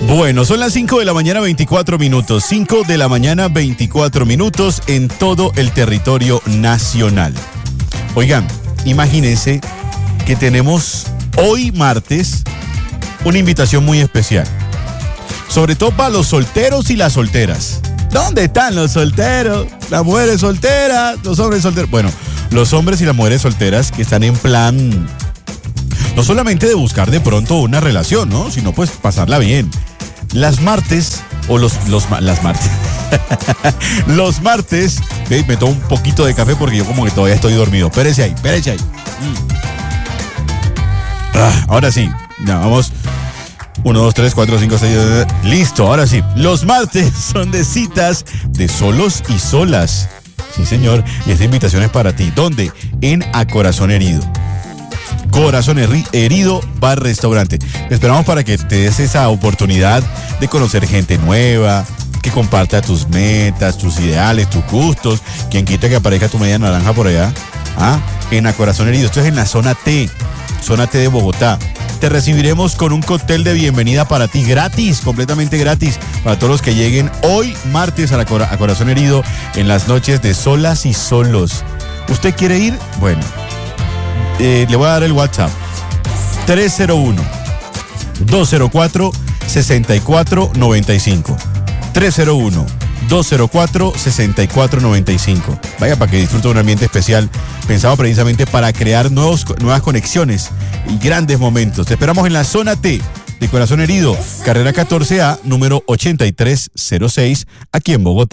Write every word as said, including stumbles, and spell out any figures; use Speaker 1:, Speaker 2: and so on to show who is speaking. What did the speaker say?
Speaker 1: Bueno, son las cinco de la mañana, veinticuatro minutos. cinco de la mañana, veinticuatro minutos en todo el territorio nacional. Oigan, imagínense que tenemos hoy martes una invitación muy especial. Sobre todo para los solteros y las solteras. ¿Dónde están los solteros? Las mujeres solteras, los hombres solteros. Bueno, los hombres y las mujeres solteras que están en plan, no solamente de buscar de pronto una relación, ¿no? Sino pues pasarla bien. Las martes, o los, los las martes. Los martes, ¿ve? Me tomo un poquito de café porque yo como que todavía estoy dormido. Espérese ahí, espérese ahí. Mm. Ah, ahora sí, ya vamos. Uno, dos, tres, cuatro, cinco, seis, listo, ahora sí. Los martes son de citas de solos y solas. Sí, señor. Y esta invitación es para ti. ¿Dónde? En A Corazón Herido. Corazón Herido Bar Restaurante. Te esperamos para que te des esa oportunidad de conocer gente nueva, que comparta tus metas, tus ideales, tus gustos. Quien quita que aparezca tu media naranja por allá. ¿Ah? En A Corazón Herido. Esto es en la zona T. Zona T de Bogotá. Te recibiremos con un cóctel de bienvenida para ti, gratis, completamente gratis, para todos los que lleguen hoy martes a, la Cora- a Corazón Herido en las noches de solas y solos. ¿Usted quiere ir? Bueno, eh, le voy a dar el WhatsApp. tres cero uno, dos cero cuatro, seis cuatro nueve cinco. tres cero uno, dos cero cuatro, seis cuatro nueve cinco. Vaya, para que disfrute de un ambiente especial pensado precisamente para crear nuevos, nuevas conexiones y grandes momentos. Te esperamos en la zona T de Corazón Herido, carrera catorce A, número ochenta y tres cero seis, aquí en Bogotá.